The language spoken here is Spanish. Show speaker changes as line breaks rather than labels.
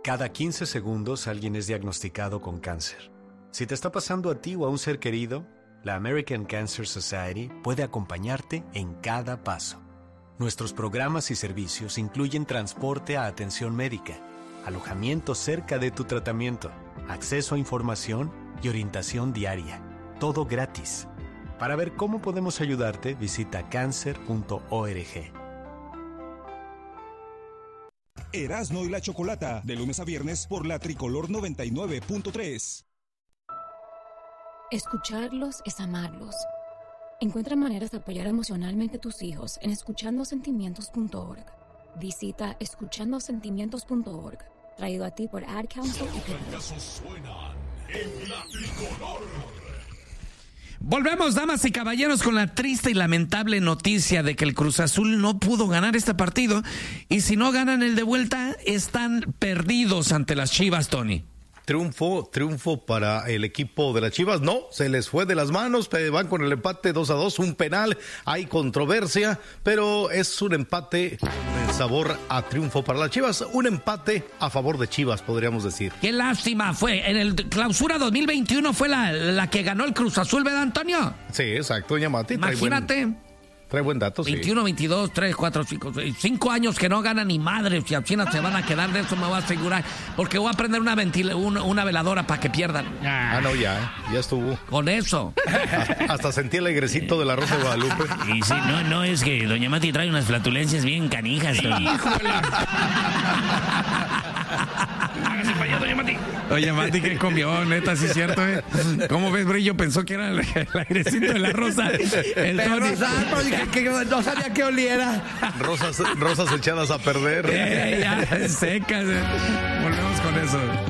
Cada 15 segundos alguien es diagnosticado con cáncer. Si te está pasando a ti o a un ser querido, la American Cancer Society puede acompañarte en cada paso. Nuestros programas y servicios incluyen transporte a atención médica, alojamiento cerca de tu tratamiento, acceso a información y orientación diaria. Todo gratis. Para ver cómo podemos ayudarte, visita cancer.org.
Erasmo y la Chocolata, de lunes a viernes por la Tricolor 99.3.
Escucharlos es amarlos. Encuentra maneras de apoyar emocionalmente a tus hijos en escuchandosentimientos.org. Visita escuchandosentimientos.org. Traído a ti por Ad Council y
Volvemos, damas y caballeros, con la triste y lamentable noticia de que el Cruz Azul no pudo ganar este partido. Y si no ganan el de vuelta, están perdidos ante las Chivas, Tony.
Triunfo para el equipo de las Chivas. No, se les fue de las manos, van con el empate 2-2, un penal, hay controversia, pero es un empate con el sabor a triunfo para las Chivas, un empate a favor de Chivas, podríamos decir.
Qué lástima fue, en el Clausura 2021 fue la que ganó el Cruz Azul, ¿verdad, Antonio?
Sí, exacto, Yamati.
Imagínate.
Trae buen dato,
21, 22, 3, 4, 5 años que no gana ni madre. Si al final se van a quedar de eso, me voy a asegurar. Porque voy a prender una veladora para que pierdan.
No, ya estuvo.
Con eso.
Hasta sentí el airecito de la Rosa de Guadalupe.
Y sí, no, es que doña Mati trae unas flatulencias bien canijas.
¡Híjole!
Hágase para allá, doña Mati.
Oye, Mati, ¿qué comió? Neta, sí es cierto, ¿eh? ¿Cómo ves, Brillo? Pensó que era el airecito de la Rosa. El Tony.
Que no sabía que oliera.
Rosas echadas a perder.
Ya, secas. Volvemos con eso.